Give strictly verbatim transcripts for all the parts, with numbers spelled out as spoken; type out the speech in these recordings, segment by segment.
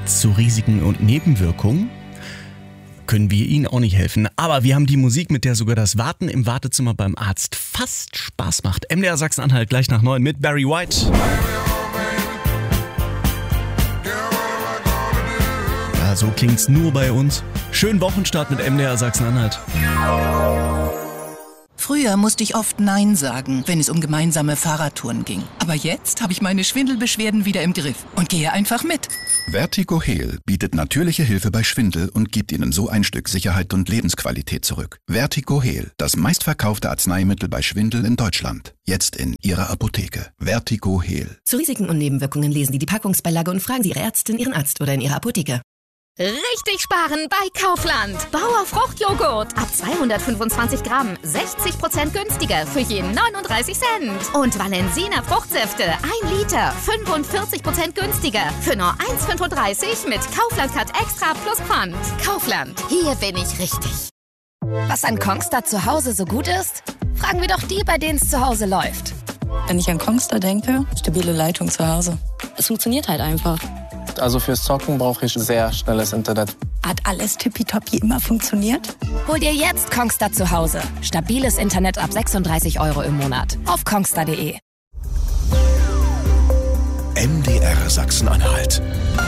zu Risiken und Nebenwirkungen können wir Ihnen auch nicht helfen. Aber wir haben die Musik, mit der sogar das Warten im Wartezimmer beim Arzt fast Spaß macht. M D R Sachsen-Anhalt gleich nach neun mit Barry White. Ja, so klingt's nur bei uns. Schönen Wochenstart mit M D R Sachsen-Anhalt. Früher musste ich oft Nein sagen, wenn es um gemeinsame Fahrradtouren ging. Aber jetzt habe ich meine Schwindelbeschwerden wieder im Griff und gehe einfach mit. Vertigo-Heal bietet natürliche Hilfe bei Schwindel und gibt Ihnen so ein Stück Sicherheit und Lebensqualität zurück. Vertigo-Heal, das meistverkaufte Arzneimittel bei Schwindel in Deutschland. Jetzt in Ihrer Apotheke. Vertigo-Heal. Zu Risiken und Nebenwirkungen lesen Sie die Packungsbeilage und fragen Sie Ihre Ärztin, Ihren Arzt oder in Ihrer Apotheke. Richtig sparen bei Kaufland. Bauer Fruchtjoghurt ab zweihundertfünfundzwanzig Gramm, sechzig Prozent günstiger für je neununddreißig Cent. Und Valensina Fruchtsäfte, ein Liter, fünfundvierzig Prozent günstiger für nur eins Komma fünfunddreißig mit Kaufland Cut Extra plus Pfand. Kaufland, hier bin ich richtig. Was an Kongstar zu Hause so gut ist? Fragen wir doch die, bei denen es zu Hause läuft. Wenn ich an Kongstar denke, stabile Leitung zu Hause. Es funktioniert halt einfach. Also fürs Zocken brauche ich sehr schnelles Internet. Hat alles tippitoppi immer funktioniert? Hol dir jetzt Kongstar zu Hause. Stabiles Internet ab sechsunddreißig Euro im Monat. Auf kongstar punkt de. M D R Sachsen-Anhalt.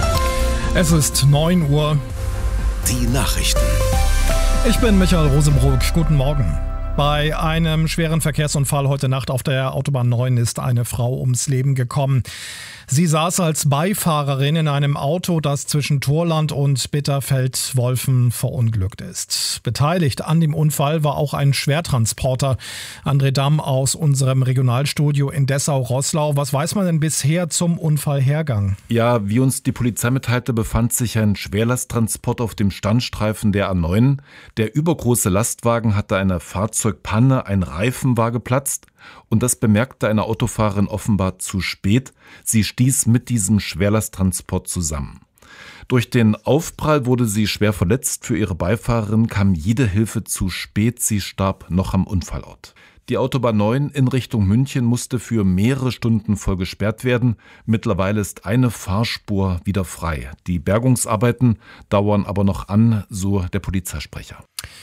Es ist neun Uhr. Die Nachrichten. Ich bin Michael Rosenbrock. Guten Morgen. Bei einem schweren Verkehrsunfall heute Nacht auf der Autobahn neun ist eine Frau ums Leben gekommen. Sie saß als Beifahrerin in einem Auto, das zwischen Thorland und Bitterfeld-Wolfen verunglückt ist. Beteiligt an dem Unfall war auch ein Schwertransporter. André Damm aus unserem Regionalstudio in Dessau-Roßlau. Was weiß man denn bisher zum Unfallhergang? Ja, wie uns die Polizei mitteilte, befand sich ein Schwerlasttransport auf dem Standstreifen der A neun. Der übergroße Lastwagen hatte eine Fahrzeugpanne, ein Reifen war geplatzt. Und das bemerkte eine Autofahrerin offenbar zu spät. Sie stieß mit diesem Schwerlasttransport zusammen. Durch den Aufprall wurde sie schwer verletzt. Für ihre Beifahrerin kam jede Hilfe zu spät. Sie starb noch am Unfallort. Die Autobahn neun in Richtung München musste für mehrere Stunden voll gesperrt werden. Mittlerweile ist eine Fahrspur wieder frei. Die Bergungsarbeiten dauern aber noch an, so der Polizeisprecher.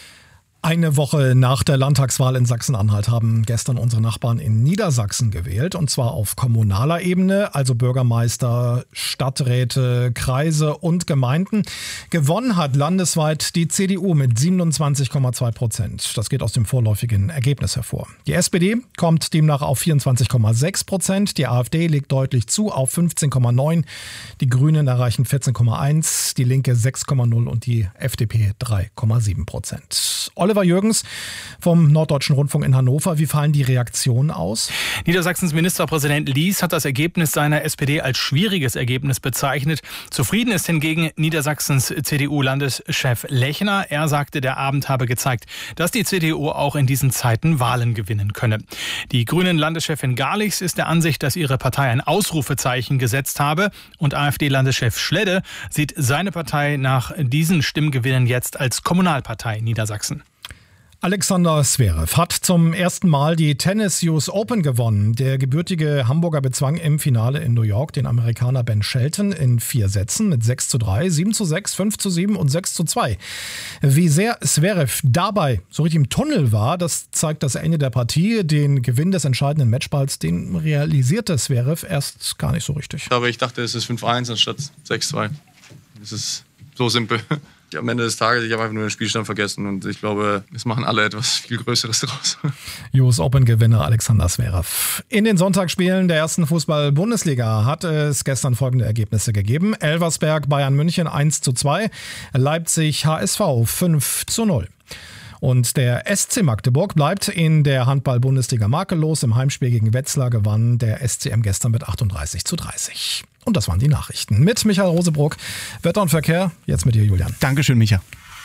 Eine Woche nach der Landtagswahl in Sachsen-Anhalt haben gestern unsere Nachbarn in Niedersachsen gewählt, und zwar auf kommunaler Ebene, also Bürgermeister, Stadträte, Kreise und Gemeinden. Gewonnen hat landesweit die C D U mit siebenundzwanzig Komma zwei Prozent. Das geht aus dem vorläufigen Ergebnis hervor. Die S P D kommt demnach auf vierundzwanzig Komma sechs Prozent, die AfD legt deutlich zu auf fünfzehn Komma neun, die Grünen erreichen vierzehn Komma eins, die Linke sechs Komma null und die F D P drei Komma sieben Prozent. Oliver Jürgens vom Norddeutschen Rundfunk in Hannover. Wie fallen die Reaktionen aus? Niedersachsens Ministerpräsident Lies hat das Ergebnis seiner S P D als schwieriges Ergebnis bezeichnet. Zufrieden ist hingegen Niedersachsens C D U-Landeschef Lechner. Er sagte, der Abend habe gezeigt, dass die C D U auch in diesen Zeiten Wahlen gewinnen könne. Die Grünen-Landeschefin Garlichs ist der Ansicht, dass ihre Partei ein Ausrufezeichen gesetzt habe. Und AfD-Landeschef Schledde sieht seine Partei nach diesen Stimmgewinnen jetzt als Kommunalpartei Niedersachsen. Alexander Zverev hat zum ersten Mal die Tennis U S Open gewonnen. Der gebürtige Hamburger bezwang im Finale in New York den Amerikaner Ben Shelton in vier Sätzen mit sechs zu drei, sieben zu sechs, fünf zu sieben und sechs zu zwei. Wie sehr Zverev dabei so richtig im Tunnel war, das zeigt das Ende der Partie. Den Gewinn des entscheidenden Matchballs, den realisierte Zverev erst gar nicht so richtig. Aber ich dachte, es ist fünf eins anstatt sechs zwei. Es ist so simpel. Am Ende des Tages, ich habe einfach nur den Spielstand vergessen und ich glaube, es machen alle etwas viel Größeres draus. U S Open-Gewinner Alexander Zverev. In den Sonntagsspielen der ersten Fußball-Bundesliga hat es gestern folgende Ergebnisse gegeben. Elversberg Bayern München eins zu zwei, Leipzig H S V fünf zu null. Und der S C Magdeburg bleibt in der Handball-Bundesliga makellos. Im Heimspiel gegen Wetzlar gewann der S C M gestern mit achtunddreißig zu dreißig. Und das waren die Nachrichten. Mit Michael Rosebrock. Wetter und Verkehr, jetzt mit dir, Julian. Dankeschön, Micha.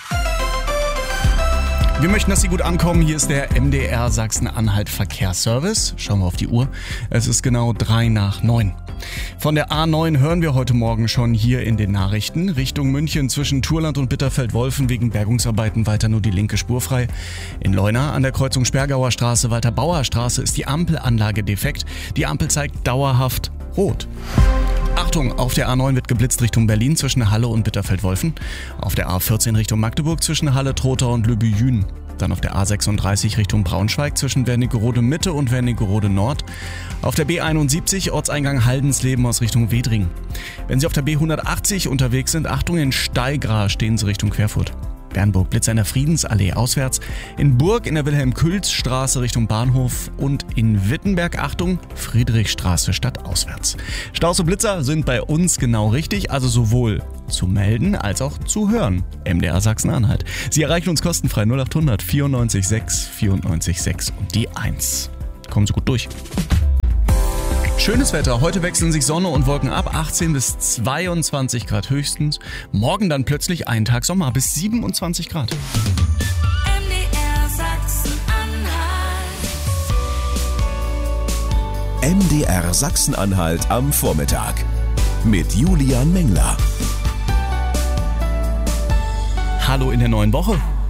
Wir möchten, dass Sie gut ankommen. Hier ist der M D R Sachsen-Anhalt Verkehrsservice. Schauen wir auf die Uhr. Es ist genau drei nach neun. Von der A neun hören wir heute Morgen schon hier in den Nachrichten. Richtung München zwischen Thurland und Bitterfeld-Wolfen wegen Bergungsarbeiten weiter nur die linke Spur frei. In Leuna an der Kreuzung Sperrgauer Straße, Walter-Bauer Straße ist die Ampelanlage defekt. Die Ampel zeigt dauerhaft rot. Achtung, auf der A neun wird geblitzt Richtung Berlin zwischen Halle und Bitterfeld-Wolfen. Auf der A vierzehn Richtung Magdeburg zwischen Halle, Trotha und Lübbe-Jüen. Dann auf der A sechsunddreißig Richtung Braunschweig zwischen Wernigerode Mitte und Wernigerode Nord. Auf der B einundsiebzig Ortseingang Haldensleben aus Richtung Wedring. Wenn Sie auf der B hundertachtzig unterwegs sind, Achtung, in Steigra stehen Sie Richtung Querfurt. Bernburg Blitz an der Friedensallee auswärts, in Burg in der Wilhelm-Külz-Straße Richtung Bahnhof und in Wittenberg, Achtung, Friedrichstraße stadtauswärts. Staus und Blitzer sind bei uns genau richtig, also sowohl zu melden als auch zu hören. M D R Sachsen-Anhalt. Sie erreichen uns kostenfrei null acht hundert vierundneunzig sechs vierundneunzig sechs und die eins. Kommen Sie gut durch. Schönes Wetter. Heute wechseln sich Sonne und Wolken ab. achtzehn bis zweiundzwanzig Grad höchstens. Morgen dann plötzlich ein Tag Sommer bis siebenundzwanzig Grad. M D R Sachsen-Anhalt. M D R Sachsen-Anhalt am Vormittag. Mit Julian Mengler. Hallo in der neuen Woche.